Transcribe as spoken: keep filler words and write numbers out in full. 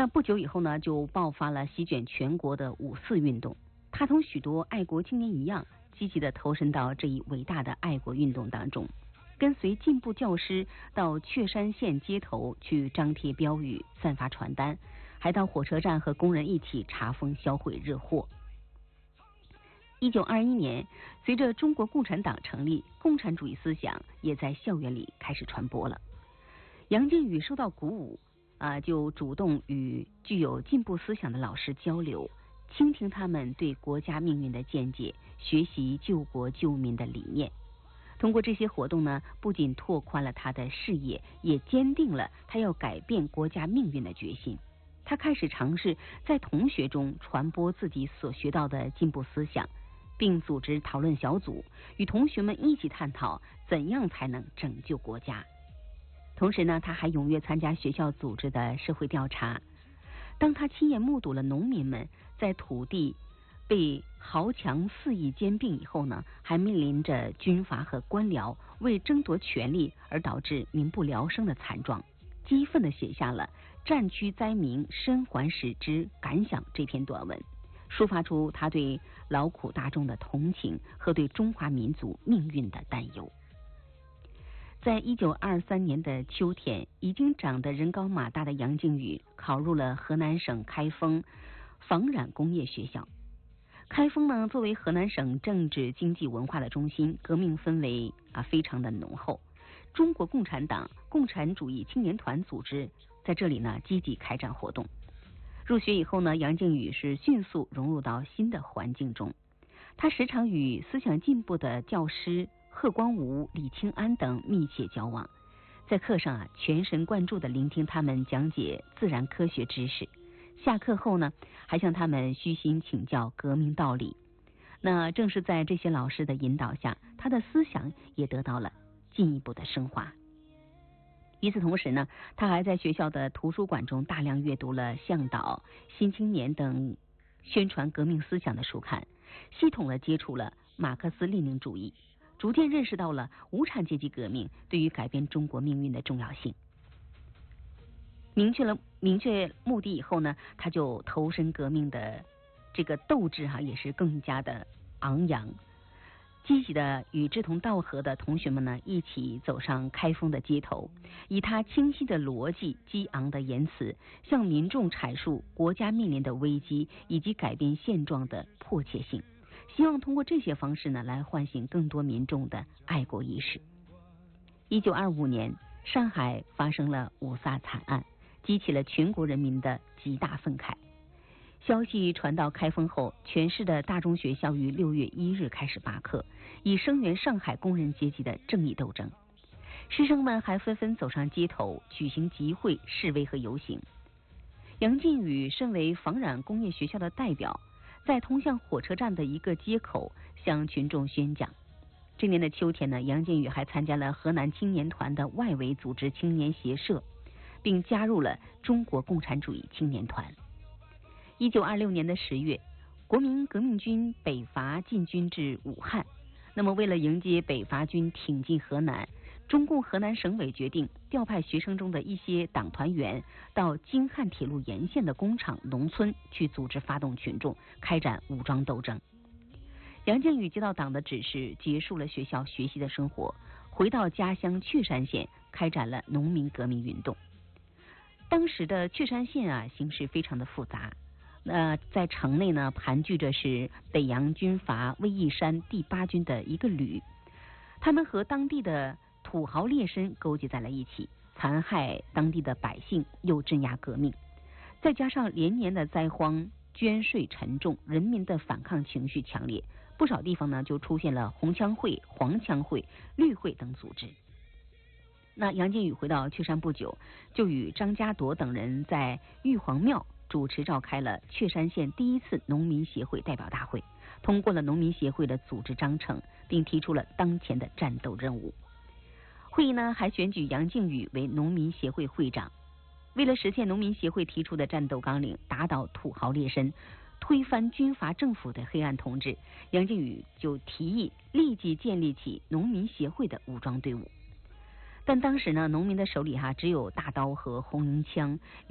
那不久以后呢，就爆发了席卷全国的五四运动。他同许多爱国青年一样，积极地投身到这一伟大的爱国运动当中，跟随进步教师到雀山县街头去张贴标语、散发传单，还到火车站和工人一起查封销毁热货。一九二一年，随着中国共产党成立，共产主义思想也在校园里开始传播了。杨靖宇受到鼓舞啊，就主动与具有进步思想的老师交流，倾听他们对国家命运的见解，学习救国救民的理念。通过这些活动呢，不仅拓宽了他的视野，也坚定了他要改变国家命运的决心。他开始尝试在同学中传播自己所学到的进步思想，并组织讨论小组，与同学们一起探讨怎样才能拯救国家。同时呢，他还踊跃参加学校组织的社会调查。当他亲眼目睹了农民们在土地被豪强肆意兼并以后呢，还面临着军阀和官僚为争夺权力而导致民不聊生的惨状，激愤地写下了《战区灾民身还使之感想》这篇短文，抒发出他对劳苦大众的同情和对中华民族命运的担忧。在一九二三年的秋天，已经长得人高马大的杨靖宇考入了河南省开封纺染工业学校。开封呢，作为河南省政治经济文化的中心，革命氛围啊非常的浓厚。中国共产党共产主义青年团组织在这里呢积极开展活动。入学以后呢，杨靖宇是迅速融入到新的环境中。他时常与思想进步的教师贺光武、李清安等密切交往，在课上啊全神贯注地聆听他们讲解自然科学知识。下课后呢，还向他们虚心请教革命道理。那正是在这些老师的引导下，他的思想也得到了进一步的升华。与此同时呢，他还在学校的图书馆中大量阅读了《向导》《新青年》等宣传革命思想的书刊，系统地接触了马克思列宁主义，逐渐认识到了无产阶级革命对于改变中国命运的重要性。明确了明确目的以后呢，他就投身革命的这个斗志哈、啊、也是更加的昂扬，积极的与志同道合的同学们呢一起走上开封的街头，以他清晰的逻辑、激昂的言辞，向民众阐述国家面临的危机以及改变现状的迫切性，希望通过这些方式呢来唤醒更多民众的爱国意识。一九二五年，上海发生了五卅惨案，激起了全国人民的极大愤慨。消息传到开封后，全市的大中学校于六月一日开始罢课，以声援上海工人阶级的正义斗争。师生们还纷纷走上街头，举行集会、示威和游行。杨靖宇身为纺染工业学校的代表，在通向火车站的一个街口向群众宣讲。这年的秋天呢，杨靖宇还参加了河南青年团的外围组织青年协社，并加入了中国共产主义青年团。一九二六年的十月，国民革命军北伐进军至武汉。那么为了迎接北伐军挺进河南，中共河南省委决定调派学生中的一些党团员到京汉铁路沿线的工厂、农村去组织发动群众，开展武装斗争。杨靖宇接到党的指示，结束了学校学习的生活，回到家乡雀山县，开展了农民革命运动。当时的雀山县啊，形势非常的复杂。那在城内呢，盘踞着是北洋军阀魏义山第八军的一个旅，他们和当地的土豪劣绅勾结在了一起，残害当地的百姓，又镇压革命。再加上连年的灾荒，捐税沉重，人民的反抗情绪强烈，不少地方呢就出现了红枪会、黄枪会、绿会等组织。那杨靖宇回到雀山不久，就与张家铎等人在玉皇庙主持召开了雀山县第一次农民协会代表大会，通过了农民协会的组织章程，并提出了当前的战斗任务。会议呢还选举杨靖宇为农民协会会长。为了实现农民协会提出的战斗纲领，打倒土豪劣绅，推翻军阀政府的黑暗统治，杨靖宇就提议立即建立起农民协会的武装队伍。但当时呢，农民的手里哈只有大刀和红缨枪。